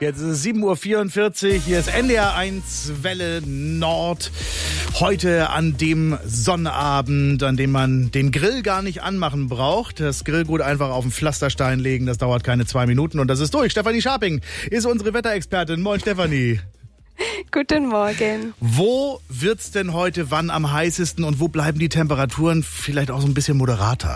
Jetzt ist es 7.44 Uhr, hier ist NDR 1 Welle Nord. Heute an dem Sonnabend, an dem man den Grill gar nicht anmachen braucht. Das Grillgut einfach auf den Pflasterstein legen, das dauert keine 2 Minuten und das ist durch. Stefanie Scharping ist unsere Wetterexpertin. Moin Stefanie. Guten Morgen. Wo wird's denn heute wann am heißesten und wo bleiben die Temperaturen vielleicht auch so ein bisschen moderater?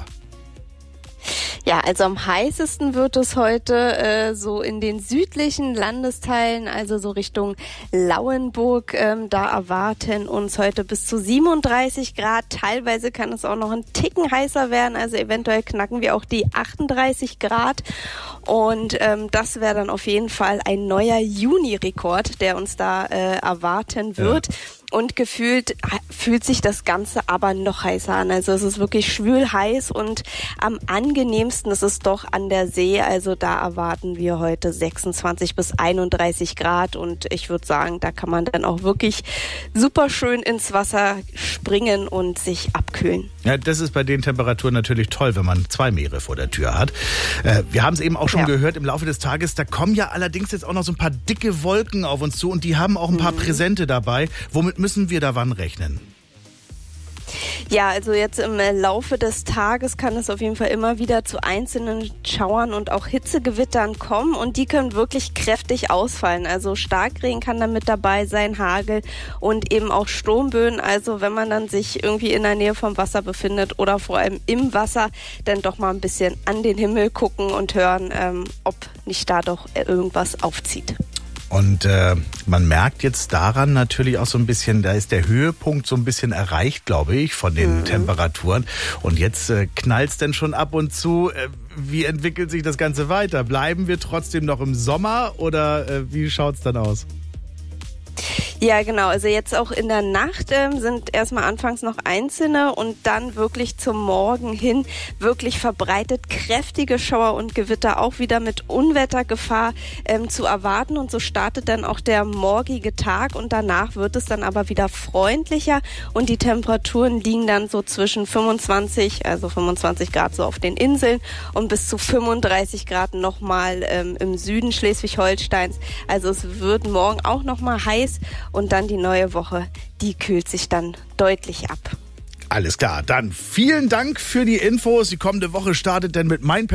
Ja, also am heißesten wird es heute so in den südlichen Landesteilen, also so Richtung Lauenburg. Da erwarten uns heute bis zu 37 Grad. Teilweise kann es auch noch ein Ticken heißer werden, also eventuell knacken wir auch die 38 Grad. Und das wäre dann auf jeden Fall ein neuer Juni-Rekord, der uns da erwarten wird. Ja. Und gefühlt fühlt sich das Ganze aber noch heißer an. Also es ist wirklich schwül heiß und am angenehmsten ist es doch an der See. Also da erwarten wir heute 26 bis 31 Grad und ich würde sagen, da kann man dann auch wirklich super schön ins Wasser springen und sich abkühlen. Ja, das ist bei den Temperaturen natürlich toll, wenn man 2 Meere vor der Tür hat. Wir haben es eben auch schon gehört im Laufe des Tages, da kommen ja allerdings jetzt auch noch so ein paar dicke Wolken auf uns zu und die haben auch ein paar Präsente dabei. Womit müssen wir da wann rechnen? Ja, also jetzt im Laufe des Tages kann es auf jeden Fall immer wieder zu einzelnen Schauern und auch Hitzegewittern kommen und die können wirklich kräftig ausfallen. Also Starkregen kann da mit dabei sein, Hagel und eben auch Sturmböen. Also wenn man dann sich irgendwie in der Nähe vom Wasser befindet oder vor allem im Wasser, dann doch mal ein bisschen an den Himmel gucken und hören, ob nicht da doch irgendwas aufzieht. Und man merkt jetzt daran natürlich auch so ein bisschen, da ist der Höhepunkt so ein bisschen erreicht, glaube ich, von den Temperaturen. Und jetzt knallt's denn schon ab und zu. Wie entwickelt sich das Ganze weiter? Bleiben wir trotzdem noch im Sommer oder wie schaut's dann aus? Ja, genau. Also jetzt auch in der Nacht sind erstmal anfangs noch einzelne und dann wirklich zum Morgen hin wirklich verbreitet kräftige Schauer und Gewitter auch wieder mit Unwettergefahr zu erwarten. Und so startet dann auch der morgige Tag und danach wird es dann aber wieder freundlicher und die Temperaturen liegen dann so zwischen 25 Grad so auf den Inseln und bis zu 35 Grad nochmal im Süden Schleswig-Holsteins. Also es wird morgen auch nochmal heiß. Und dann die neue Woche, die kühlt sich dann deutlich ab. Alles klar, dann vielen Dank für die Infos. Die kommende Woche startet dann mit